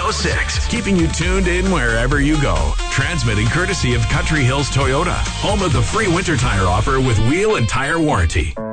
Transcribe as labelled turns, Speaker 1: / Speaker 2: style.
Speaker 1: 106, keeping you tuned in wherever you go. Transmitting courtesy of Country Hills Toyota, home of the free winter tire offer with wheel and tire warranty.